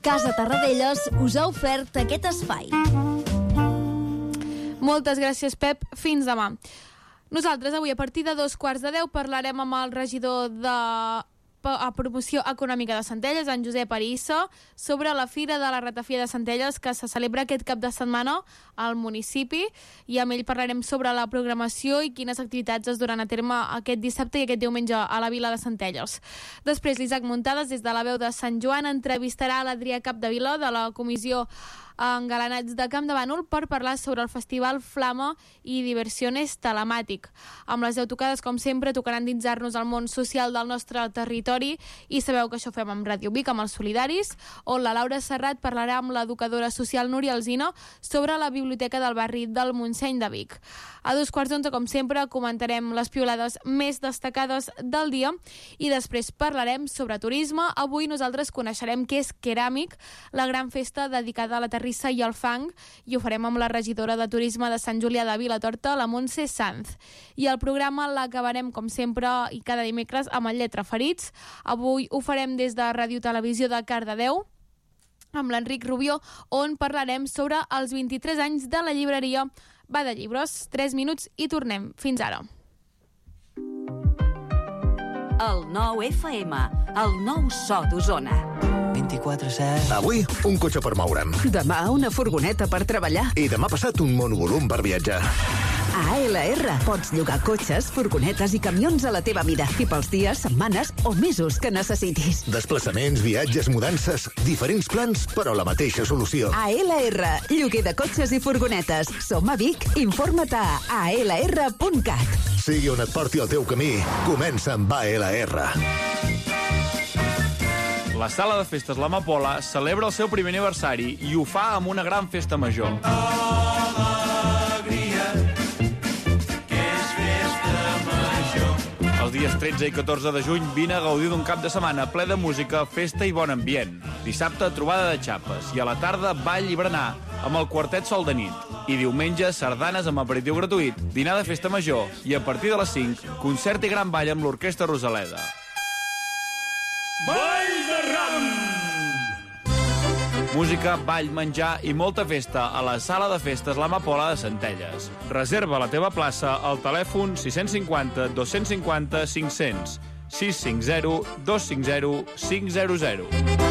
Casa Tarradellas us ha ofert aquest espai. Moltes gràcies, Pep. Fins demà. Nosaltres avui a partir de 2:15 parlarem amb el regidor de Promoció Econòmica de Centelles, en Josep Arissa, sobre la Fira de la Ratafia de Centelles que se celebra aquest cap de setmana al municipi, i amb ell parlarem sobre la programació i quines activitats es duran a terme aquest dissabte i aquest diumenge a la vila de Centelles. Després, l'Isaac Muntades, des de la veu de Sant Joan, entrevistarà l'Adrià Capdevila de la Comissió Engalanats de Camp de Bànol per parlar sobre el Festival Flama i Diversiones Telemàtic. Amb les 10 tocades, com sempre, tocarà endinsar-nos al món social del nostre territori, i sabeu que això ho fem amb Ràdio Vic, amb els Solidaris, on la Laura Serrat parlarà amb l'educadora social Núria Alsina sobre la biblioteca del barri del Montseny de Vic. A 2:15, com sempre, comentarem les piolades més destacades del dia i després parlarem sobre turisme. Avui nosaltres coneixerem què és Keràmic, la gran festa dedicada a la terrissa i al fang, i ho farem amb la regidora de Turisme de Sant Julià de Vilatorta, la Montse Sanz. I el programa l'acabarem, com sempre, i cada dimecres, amb el Lletra Ferits. Avui ho farem des de Ràdio Televisió de Cardedeu, amb l'Enric Rubió, on parlarem sobre els 23 anys de la llibreria Va de Llibres. 3 minuts i tornem. Fins ara. El 9FM, el nou so d'Osona. 24/7. Avui, un cotxe per moure'm. Demà, una furgoneta per treballar. I demà passat, un monovolum per viatjar. A ALR pots llogar cotxes, furgonetes i camions a la teva mida i pels dies, setmanes o mesos que necessitis. Desplaçaments, viatges, mudances, diferents plans, però la mateixa solució. ALR, lloguer de cotxes i furgonetes. Som a Vic, informa't a alr.cat. Sigui on et porti el teu camí, comença amb ALR. La Sala de Festes l'Amapola celebra el seu primer aniversari i ho fa amb una gran festa major. Alegria, que és festa major. Els dies 13 i 14 de juny vine a gaudir d'un cap de setmana ple de música, festa i bon ambient. Dissabte, trobada de xapes, i a la tarda, ball i berenar amb el quartet Sol de Nit. I diumenge, sardanes amb aperitiu gratuït, dinar de festa major i a partir de les 5, concert i gran ball amb l'Orquestra Rosaleda. Ball de Ram! Música, ball, menjar i molta festa a la Sala de Festes l'Amapola de Centelles. Reserva la teva plaça al telèfon 650 250 500 650 250 500.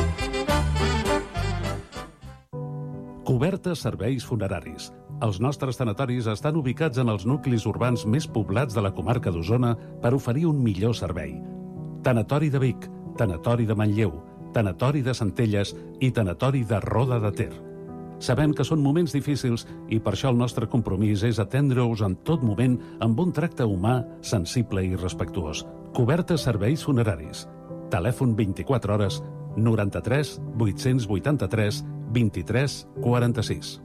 Cobertes serveis funeraris. Els nostres tanatoris estan ubicats en els nuclis urbans més poblats de la comarca d'Osona per oferir un millor servei. Tanatori de Vic, Tanatori de Manlleu, Tanatori de Centelles i Tanatori de Roda de Ter. Sabem que són moments difícils i per això el nostre compromís és atendre-us en tot moment amb un tracte humà, sensible i respectuós. Cobertes serveis funeraris. Telèfon 24 hores 93 883 23 46.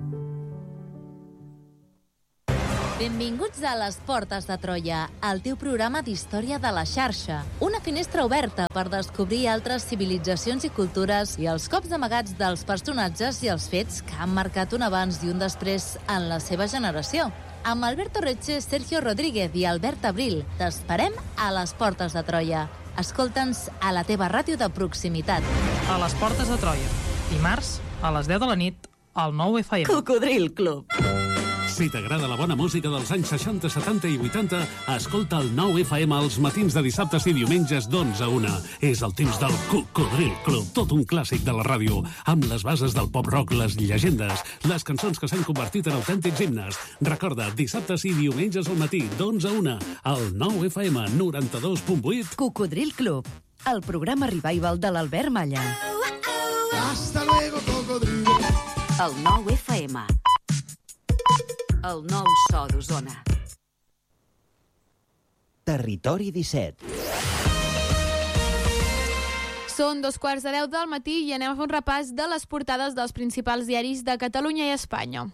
Benvinguts a Les Portes de Troia, el teu programa d'història de la xarxa. Una finestra oberta per descobrir altres civilitzacions i cultures i els cops amagats dels personatges i els fets que han marcat un abans i un després en la seva generació. Amb Alberto Reche, Sergio Rodríguez i Albert Abril, t'esperem a Les Portes de Troia. Escolta'ns a la teva ràdio de proximitat. A Les Portes de Troia. Dimarts, a les 10 de la nit, al 9FM. Cocodril Club. Si t'agrada la bona música dels anys 60, 70 i 80, escolta el 9FM als matins de dissabtes i diumenges d'11 a 1. És el temps del Cocodril Club, tot un clàssic de la ràdio, amb les bases del pop-rock, les llegendes, les cançons que s'han convertit en autèntics himnes. Recorda, dissabtes i diumenges al matí, d'11 a 1, al 9FM 92.8. Cocodril Club, el programa revival de l'Albert Malla. Hasta luego, cocodrilo. El 9FM. El nou so d'Osona. Territori 17. Són 2:15 del matí i anem a fer un repàs de les portades dels principals diaris de Catalunya i Espanya.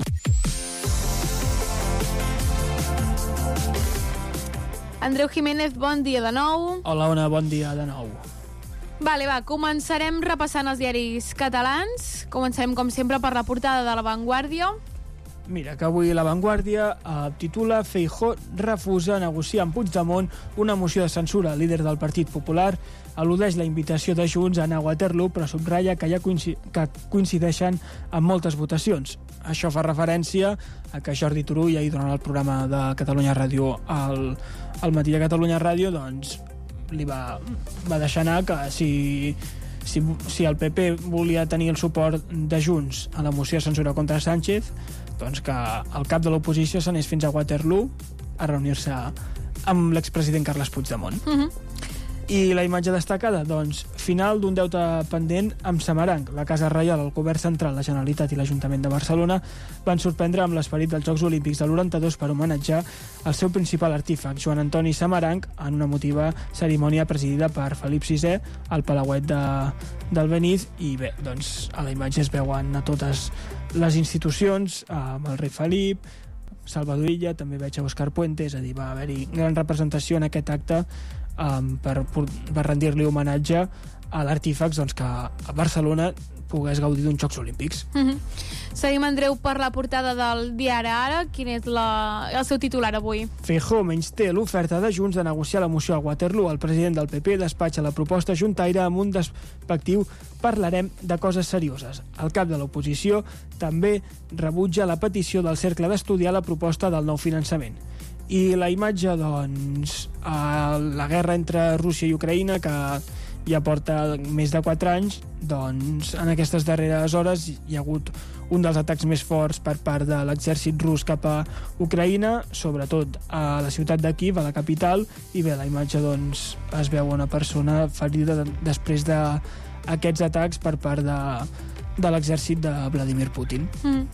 Andreu Jiménez, bon dia de nou. Hola, Ona, bon dia de nou. Vale, va, començarem repassant els diaris catalans. Començarem, com sempre, per la portada de La Vanguardia. Mira, que avui La Vanguardia titula «Feijóo refusa negociar amb Puigdemont una moció de censura». El líder del Partit Popular al·ludeix la invitació de Junts a anar a Waterloo, però subratlla que que coincideixen amb moltes votacions. Això fa referència a que Jordi Turull, ahir durant el programa de Catalunya Ràdio, al matí de Catalunya Ràdio, doncs li va deixar anar que si el PP volia tenir el suport de Junts a la moció de censura contra Sánchez, doncs que el cap de l'oposició s'anés fins a Waterloo a reunir-se amb l'expresident Carles Puigdemont. I la imatge destacada, doncs, final d'un deute pendent amb Samaranc. La Casa Reial, el Govern Central, la Generalitat i l'Ajuntament de Barcelona van sorprendre amb l'esperit dels Jocs Olímpics del 92 per homenatjar el seu principal artífex, Joan Antoni Samaranc, en una emotiva cerimònia presidida per Felip VI al Palauet del Beniz. I bé, doncs, a la imatge es veuen a totes les institucions, amb el rei Felip, Salvador Illa, també veig a Òscar Puente, és a dir, va haver-hi gran representació en aquest acte per rendir-li homenatge a l'artífex, doncs, que a Barcelona pogués gaudir d'uns Jocs Olímpics. Seguim, Andreu, per la portada del diari Ara. Quin és el seu titular avui? Feijóo menysté l'oferta de Junts de negociar la moció a Waterloo. El president del PP despatxa la proposta juntaire amb un despectiu «Parlarem de coses serioses». El cap de l'oposició també rebutja la petició del Cercle d'estudiar la proposta del nou finançament. I la imatge, doncs, la guerra entre Rússia i Ucraïna, que ja porta més de 4 anys, doncs en aquestes darreres hores hi ha hagut un dels atacs més forts per part de l'exèrcit rus cap a Ucraïna, sobretot a la ciutat de Kíev, a la capital, i bé, la imatge, doncs, es veu una persona ferida després d'aquests atacs per part de l'exèrcit de Vladimir Putin.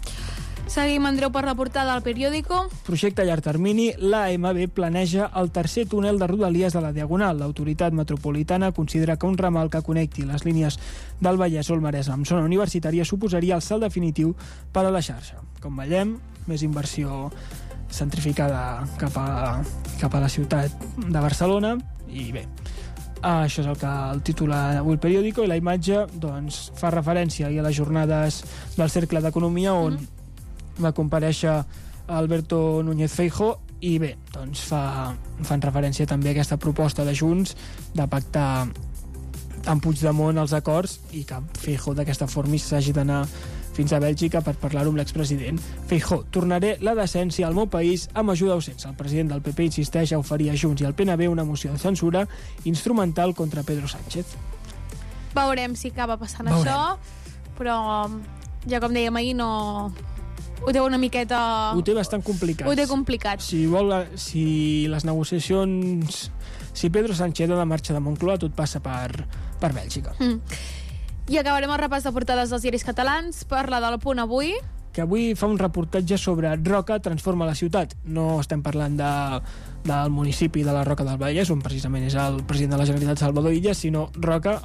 Seguim, Andreu, per la portada del periòdico. Projecte a llarg termini, l'AMB planeja el tercer túnel de Rodalies de la Diagonal. L'autoritat metropolitana considera que un ramal que connecti les línies del Vallès o el Maresme amb zona universitària suposaria el salt definitiu per a la xarxa. Com veiem, més inversió centrificada cap a la ciutat de Barcelona, i bé, això és el titular avui el periòdico, i la imatge, doncs, fa referència a les jornades del Cercle d'Economia, on va comparèixer Alberto Núñez Feijóo, i bé, doncs fan referència també a aquesta proposta de Junts de pactar amb Puigdemont els acords i que Feijóo d'aquesta forma s'hagi d'anar fins a Bèlgica per parlar-ho amb l'expresident. Feijóo: tornaré la decència al meu país amb ajuda o sense. El president del PP insisteix a oferir a Junts i al PNB una moció de censura instrumental contra Pedro Sánchez. Veurem si acaba passant això, però ja com dèiem ahir, no... Ho té una miqueta... Ho té bastant complicat. Ho té complicat. Si les negociacions... Si Pedro Sánchez ha de marxar de Moncloa, tot passa per Bèlgica. I acabarem el repàs de portades dels diaris catalans per la del Punt Avui, que avui fa un reportatge sobre Roca transforma la ciutat. No estem parlant del municipi de la Roca del Vallès, on precisament és el president de la Generalitat, Salvador Illa, sinó Roca,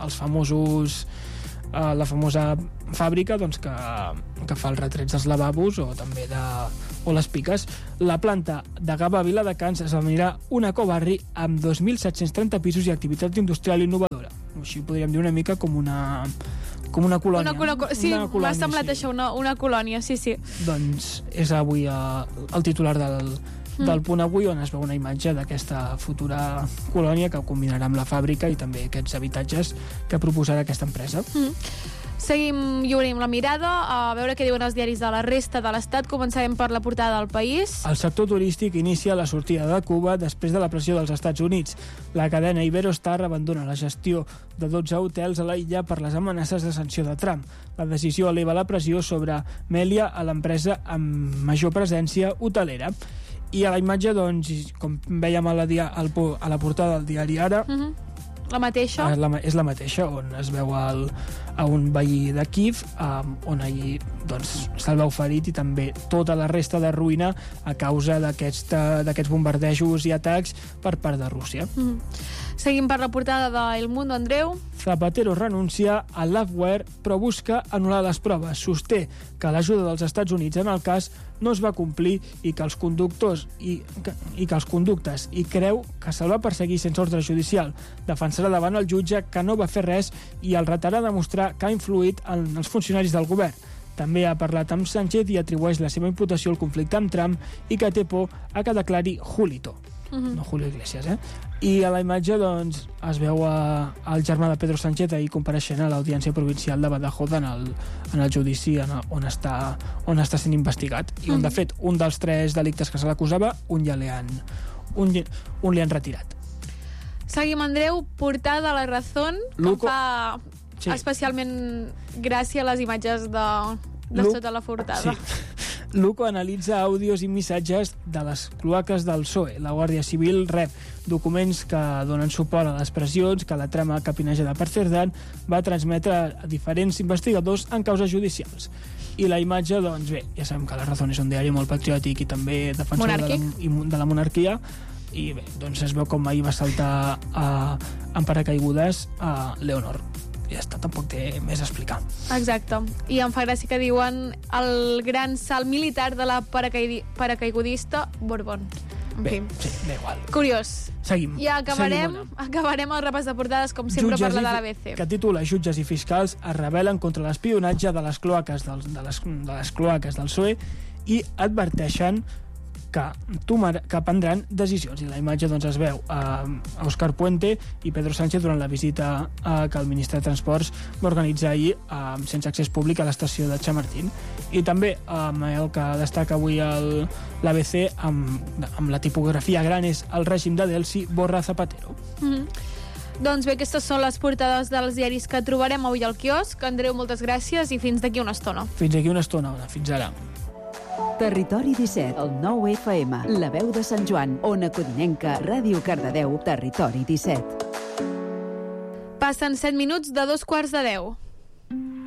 la famosa fàbrica, doncs, que fa els retrets dels lavabos o també o les piques. La planta de Gavà Viladecans esdevenirà un ecobarri amb 2.730 pisos i activitat industrial innovadora. Així podríem dir una mica com una colònia. Sí, m'ha semblat això, una colònia, sí. Doncs és avui el titular del Punt Avui, on es veu una imatge d'aquesta futura colònia que combinarà amb la fàbrica i també aquests habitatges que proposarà aquesta empresa. Seguim i obrim la mirada a veure què diuen els diaris de la resta de l'Estat. Començarem per la portada del País. El sector turístic inicia la sortida de Cuba després de la pressió dels Estats Units. La cadena Iberostar abandona la gestió de 12 hotels a l'illa per les amenaces de sanció de Trump. La decisió eleva la pressió sobre Meliá, a l'empresa amb major presència hotelera. I a la imatge, doncs, com vèiem a la portada del diari Ara, la mateixa? És la mateixa, on es veu a un veí de Kíev, on ahir se'l veu ferit, i també tota la resta de ruïna a causa d'aquests bombardejos i atacs per part de Rússia. Seguim per la portada de El Mundo, Andreu. Zapatero renuncia a l'Avware però busca anul·lar les proves. Sosté que l'ajuda dels Estats Units en el cas no es va complir i que els conductes i creu que se'l va perseguir sense ordre judicial. Defensarà davant el jutge que no va fer res i el retarà a demostrar que ha influït en els funcionaris del govern. També ha parlat amb Sánchez i atribueix la seva imputació al conflicte amb Trump i que té por a que declari Julito. No Julio Iglesias, I a la imatge, doncs, es veu el germà de Pedro Sánchez ahir compareixent a l'Audiència Provincial de Badajoz en el judici on està sent investigat. I on, de fet, un dels 3 delictes que se l'acusava, un li han retirat. Seguim, Andreu, portada a La Razón, que fa especialment gràcia a les imatges de sota la portada. Sí. Luco analitza àudios i missatges de les cloaques del PSOE. La Guàrdia Civil rep documents que donen suport a les pressions que la trama capinejada per Cerdán va transmetre a diferents investigadors en causes judicials. I la imatge, doncs bé, ja sabem que La Razón és un diari molt patriòtic i també defensor de la monarquia, i bé, doncs es veu com ahir va saltar en paracaigudes a Leonor. Ja està, tampoc té més a explicar. Exacte. I em fa gràcia que diuen el gran salt militar de la paracaigudista Borbón. Bé, sí, bé, igual. Curiós. Seguim. I acabarem el repàs de portades, com sempre, per la de l'ABC. Que titula Jutges i fiscals es rebel·len contra l'espionatge de les cloaques del PSOE i adverteixen que prendran decisions. I la imatge, doncs, es veu a Òscar Puente i Pedro Sánchez durant la visita que el ministre de Transports va organitzar ahir sense accés públic a l'estació de Chamartín. I també el que destaca avui l'ABC amb la tipografia gran és el règim de Delcy borra Zapatero. Doncs bé, aquestes són les portades dels diaris que trobarem avui al quiosc. Andreu, moltes gràcies i fins d'aquí una estona. Fins d'aquí una estona, fins ara. Territori 17, el 9 FM, La Veu de Sant Joan, Ona Codinenca, Ràdio Cardedeu, Territori 17. Passen 7 minuts de 2:15.